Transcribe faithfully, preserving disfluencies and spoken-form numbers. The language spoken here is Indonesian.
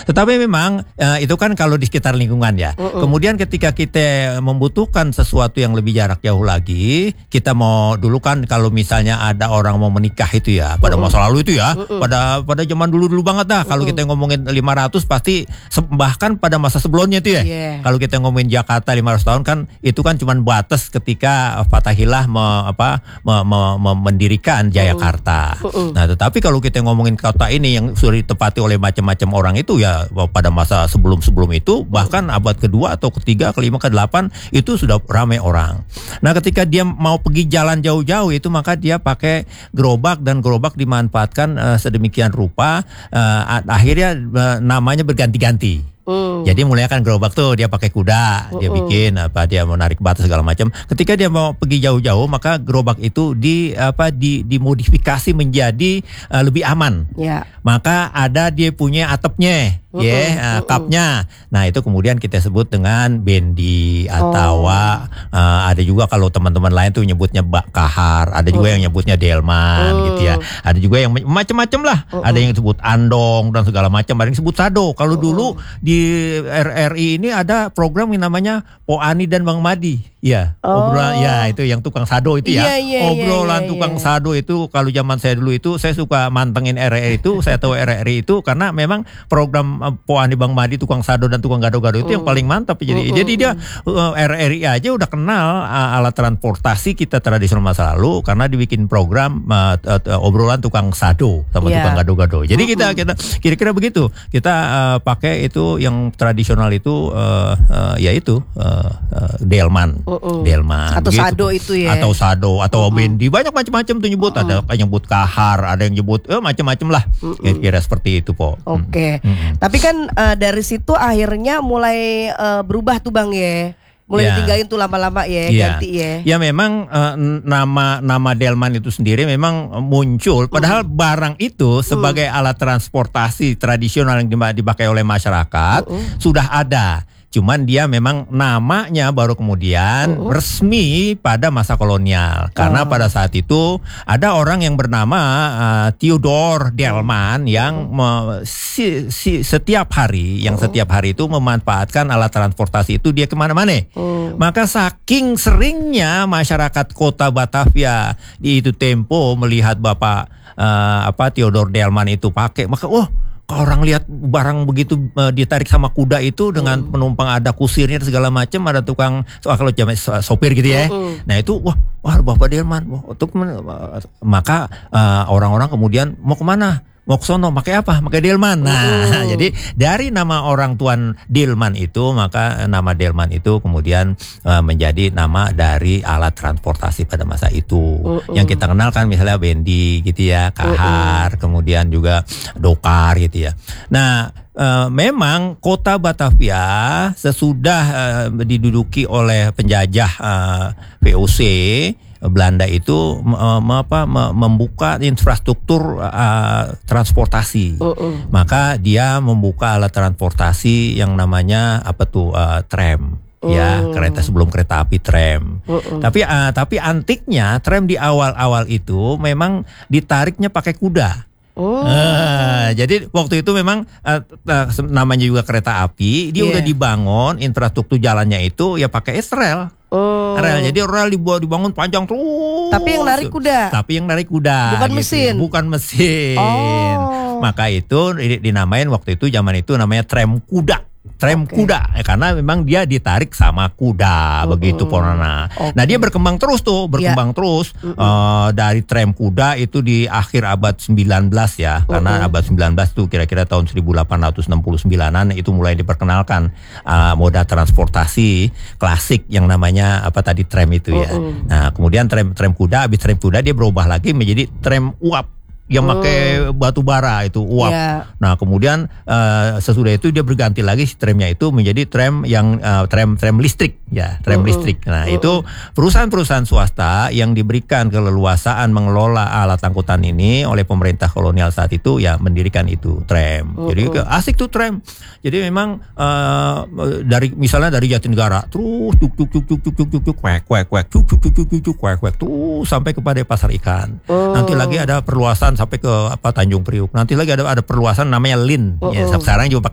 Tetapi memang uh, itu kan kalau di sekitar lingkungan ya. Uh-uh. Kemudian ketika kita membutuhkan sesuatu yang lebih jarak jauh lagi, kita mau dulu kan kalau misalnya ada orang mau menikah itu ya, pada uh-uh. masa lalu itu ya, uh-uh. pada pada zaman dulu-dulu banget dah. Uh-uh. Kalau kita ngomongin lima ratus pasti bahkan pada masa sebelumnya itu ya. Yeah. Kalau kita ngomongin Jakarta lima ratus tahun kan itu kan cuma batas ketika Fatahillah me, apa me, me, me, mendirikan Jayakarta. Uh-uh. Nah, tetapi kalau kita ngomongin kota ini yang sudah ditempati oleh macam-macam orang itu ya pada masa sebelum-sebelum itu, bahkan abad kedua atau ketiga, kelima, kedelapan itu sudah ramai orang. Nah, ketika dia mau pergi jalan jauh-jauh itu maka dia pakai gerobak dan gerobak dimanfaatkan uh, sedemikian rupa uh, akhirnya uh, namanya berganti-ganti. Mm. Jadi mulai kan gerobak tuh dia pakai kuda, uh-uh. dia bikin apa dia mau narik batu segala macam. Ketika dia mau pergi jauh-jauh maka gerobak itu di apa di dimodifikasi menjadi uh, lebih aman. Yeah. Maka ada dia punya atapnya, uh-uh. ya, yeah, uh, uh-uh. kapnya. Nah, itu kemudian kita sebut dengan bendi atau oh. uh, ada juga kalau teman-teman lain tuh nyebutnya bak kahar, ada juga uh. yang nyebutnya delman uh. gitu ya. Ada juga yang macam-macam lah. Uh-uh. Ada yang disebut andong dan segala macam, ada yang disebut sado. Kalau uh-uh. dulu di Di R R I ini ada program yang namanya Po Ani dan Bang Madi. Ya, oh. obrolan ya itu yang tukang sado itu ya. Yeah, yeah, obrolan yeah, yeah, tukang yeah. sado itu kalau zaman saya dulu itu saya suka mantengin R R I itu, saya tahu R R I itu karena memang program uh, Po Ani Bang Madi tukang sado dan tukang gado-gado itu uh. yang paling mantap. Jadi uh, uh, jadi dia uh, R R I aja udah kenal uh, alat transportasi kita tradisional masa lalu karena dibikin program uh, uh, obrolan tukang sado sama yeah. tukang gado-gado. Jadi uh, kita kita kira-kira begitu. Kita uh, pakai itu yang tradisional itu uh, uh, yaitu uh, uh, delman. Uh-uh. Delman atau gitu. Sado itu ya. Atau sado atau uh-uh. bendi, banyak macam-macam tuh nyebut. Uh-uh. Ada yang nyebut kahar, ada yang nyebut eh, macam-macam lah. Uh-uh. Kira-kira seperti itu, Po. Oke. Okay. Uh-uh. Tapi kan uh, dari situ akhirnya mulai uh, berubah tuh Bang ya. Mulai ya. ditinggalin tuh lama-lama ya, ya. ganti ya. Ya memang uh, nama nama delman itu sendiri memang muncul padahal uh-uh. barang itu sebagai uh-uh. alat transportasi tradisional yang dipakai oleh masyarakat uh-uh. sudah ada. Cuman dia memang namanya baru kemudian uh-uh. resmi pada masa kolonial. Karena uh. pada saat itu ada orang yang bernama uh, Theodor Delman yang uh. me, si, si, setiap hari, yang uh. setiap hari itu memanfaatkan alat transportasi itu dia kemana-mana. Uh. Maka saking seringnya masyarakat kota Batavia di itu tempo melihat Bapak uh, apa Theodor Delman itu pakai, maka wah, kalau orang lihat barang begitu uh, ditarik sama kuda itu dengan hmm. penumpang ada kusirnya segala macam, ada tukang so, kalau jaman sopir gitu ya. Hmm. Nah itu wah, wah Bapak Delman, wah, untuk maka uh, orang-orang kemudian mau kemana? Mau ke sono, pakai apa? Pakai delman. Nah, uh. jadi dari nama orang tuan Delman itu, maka nama Delman itu kemudian uh, menjadi nama dari alat transportasi pada masa itu. Uh, uh. Yang kita kenal kan misalnya bendi gitu ya, kahar, uh, uh. kemudian juga dokar gitu ya. Nah, uh, memang kota Batavia sesudah uh, diduduki oleh penjajah uh, V O C Belanda itu uh, apa membuka infrastruktur uh, transportasi. Uh-uh. Maka dia membuka alat transportasi yang namanya apa tuh uh, tram. Uh. Ya, kereta sebelum kereta api tram. Uh-uh. Tapi uh, tapi antiknya tram di awal-awal itu memang ditariknya pakai kuda. Oh. Uh, jadi waktu itu memang uh, uh, namanya juga kereta api, dia yeah. udah dibangun infrastruktur jalannya itu ya pakai rel. Oh. Rel, jadi rel dibuat dibangun panjang terus. Tapi yang narik kuda. Tapi yang narik kuda. Bukan gitu. mesin. Bukan mesin. Oh. Maka itu dinamain waktu itu zaman itu namanya tram kuda. Tram okay. kuda, ya, karena memang dia ditarik sama kuda, uh-uh. begitu Ponana. Okay. Nah dia berkembang terus tuh, berkembang yeah. terus uh-uh. uh, dari tram kuda itu di akhir abad sembilan belas ya, uh-uh. karena abad sembilan belas tuh kira-kira tahun seribu delapan ratus enam puluh sembilanan itu mulai diperkenalkan uh, moda transportasi klasik yang namanya apa tadi tram itu ya. Uh-uh. Nah kemudian tram tram kuda, habis tram kuda dia berubah lagi menjadi tram uap. Yang pakai hmm. batu bara itu uap. Yeah. Nah kemudian uh, sesudah itu dia berganti lagi tramnya itu menjadi tram yang uh, tram tram listrik ya tram uh-uh. listrik. Nah uh-uh. itu perusahaan-perusahaan swasta yang diberikan keleluasaan mengelola alat angkutan ini oleh pemerintah kolonial saat itu ya mendirikan itu tram. Uh-uh. Jadi asik tuh tram. Jadi memang uh, dari misalnya dari Jatinegara terus tuk tuk tuk tuk tuk tuk tuk tuk kwek kwek kwek tuk tuk tuk tuk tuk kwek kwek terus sampai kepada pasar ikan. Uh. Nanti lagi ada perluasan sampai ke apa Tanjung Priuk. Nanti lagi ada ada perluasan namanya Lin. Uh-uh. Ya, sekarang juga